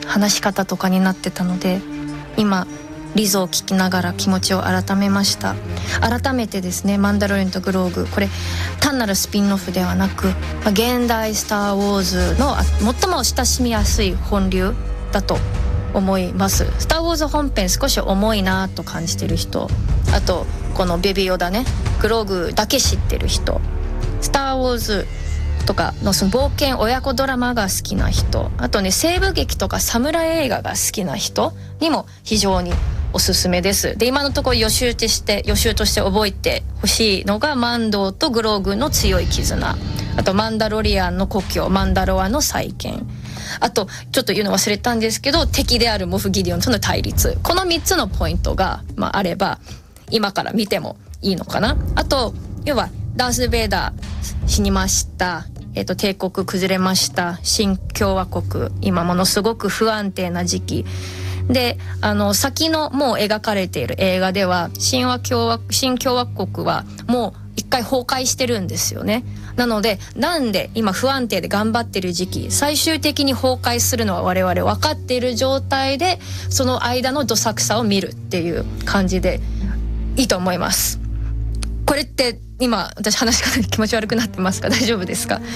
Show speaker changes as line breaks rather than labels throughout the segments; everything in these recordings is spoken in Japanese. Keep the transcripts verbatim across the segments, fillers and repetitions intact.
話し方とかになってたので、今リゾを聞きながら気持ちを改めました。改めてですね、マンダロリアンとグローグ、これ単なるスピンオフではなく、まあ、現代スター・ウォーズの最も親しみやすい本流だと思います。スター・ウォーズ本編少し重いなと感じてる人、あとこのベビーヨダね、グローグだけ知ってる人、スター・ウォーズとかのその冒険親子ドラマが好きな人、あとね西部劇とか侍映画が好きな人にも非常におすすめです。で、今のところ予習として予習として覚えてほしいのが、マンドーとグローグの強い絆、あとマンダロリアンの故郷マンダロアの再建、あとちょっと言うの忘れたんですけど、敵であるモフ・ギディオンとの対立、このみっつのポイントが、まあ、あれば今から見てもいいのかな。あと要はダース・ベイダー死にました、えーと、帝国崩れました、新共和国今ものすごく不安定な時期で、あの先のもう描かれている映画では新和共和新共和国はもう一回崩壊してるんですよね。なのでなんで今不安定で頑張ってる時期、最終的に崩壊するのは我々分かっている状態で、その間のどさくさを見るっていう感じでいいと思います。これって今私話し方に気持ち悪くなってますか？大丈夫ですか？はい。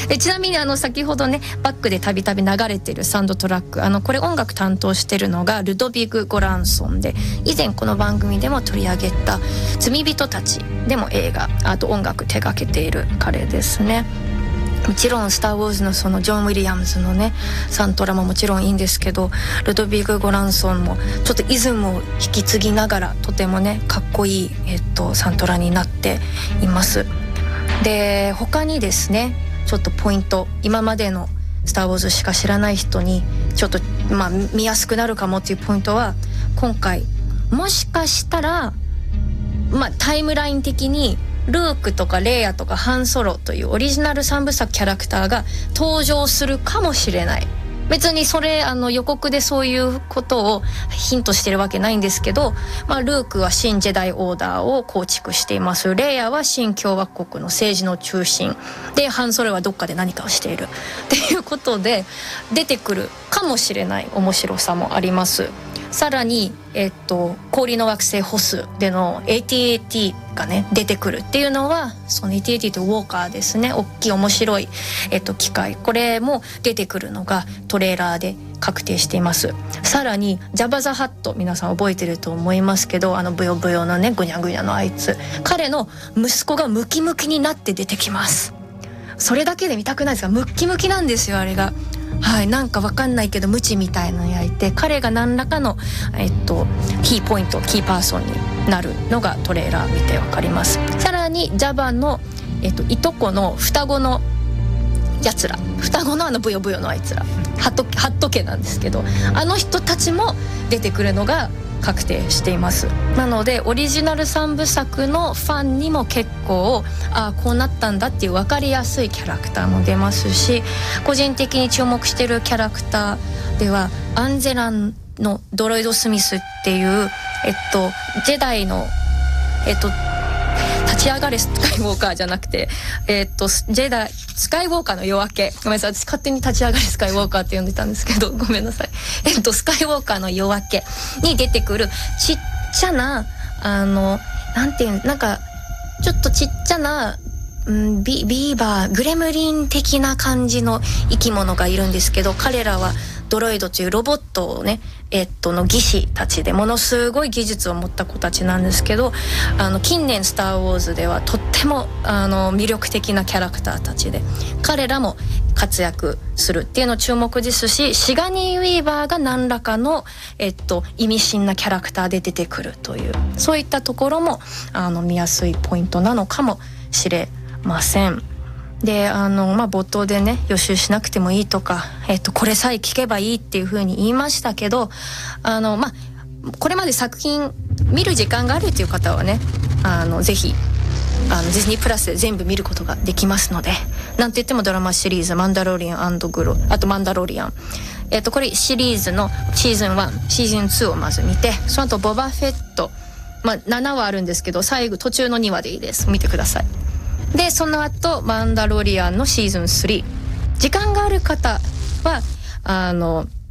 でちなみにあの先ほどねバックでたびたび流れてるサウンドトラック、あのこれ音楽担当してるのがルドビグ・ゴランソンで、以前この番組でも取り上げた罪人たちでも映画、あと音楽手掛けている彼ですね。もちろんスター・ウォーズのそのジョン・ウィリアムズのねサントラももちろんいいんですけど、ルドビグ・ゴランソンもちょっとイズムを引き継ぎながらとてもねかっこいい、えっと、サントラになっています。で他にですねちょっとポイント、今までのスター・ウォーズしか知らない人にちょっと、まあ、見やすくなるかもっていうポイントは、今回もしかしたら、まあ、タイムライン的にルークとかレイヤとかハンソロというオリジナル三部作キャラクターが登場するかもしれない。別にそれあの予告でそういうことをヒントしてるわけないんですけど、まあ、ルークは新ジェダイオーダーを構築しています。レイヤは新共和国の政治の中心で、ハンソロはどっかで何かをしているっていうことで出てくるかもしれない面白さもあります。さらに、えっと、氷の惑星ホスでの エーティーエーティー がね出てくるっていうのは、その エーティーエーティー とウォーカーですね、大きい面白い、えっと、機械、これも出てくるのがトレーラーで確定しています。さらにジャバ・ザ・ハット、皆さん覚えてると思いますけど、あのブヨブヨのねぐにゃぐにゃのあいつ、彼の息子がムキムキになって出てきます。それだけで見たくないですか？ムッキムキなんですよあれが。はい、なんかわかんないけどムチみたいなの焼いて、彼が何らかの、えっと、キーポイントキーパーソンになるのがトレーラー見てわかります。さらにジャバの、えっと、いとこの双子のやつら、双子のあのブヨブヨのあいつら、ハット、ハット家なんですけど、あの人たちも出てくるのが確定しています。なのでオリジナル三部作のファンにも結構ああこうなったんだっていう分かりやすいキャラクターも出ますし、個人的に注目しているキャラクターではアンゼランのドロイド・スミスっていうえっとジェダイのえっと立ち上がれスカイウォーカーじゃなくて、えー、っとジェダイスカイウォーカーの夜明け、ごめんなさい私勝手に立ち上がれスカイウォーカーって呼んでたんですけどごめんなさい、えー、っとスカイウォーカーの夜明けに出てくるちっちゃなあのなんていうなんかちょっとちっちゃな、うん、ビ, ビーバーグレムリン的な感じの生き物がいるんですけど、彼らはドロイドというロボットをね、えっとの技師たちでものすごい技術を持った子たちなんですけど、あの近年スター・ウォーズではとってもあの魅力的なキャラクターたちで、彼らも活躍するっていうの注目ですし、シガニー・ウィーバーが何らかの、えっと、意味深なキャラクターで出てくるという、そういったところもあの見やすいポイントなのかもしれません。であの、まあ、冒頭でね予習しなくてもいいとか、えっと、これさえ聞けばいいっていう風に言いましたけど、あの、まあ、これまで作品見る時間があるっていう方はね、あのぜひあのディズニープラスで全部見ることができますので、なんて言ってもドラマシリーズマンダロリアン&グロ、あとマンダロリアン、えっと、これシリーズのシーズンワンシーズンツーをまず見て、その後ボバフェット、まあ、ななわあるんですけど最後途中のにわでいいです、見てください。でその後マンダロリアンのシーズンスリー、時間がある方はあの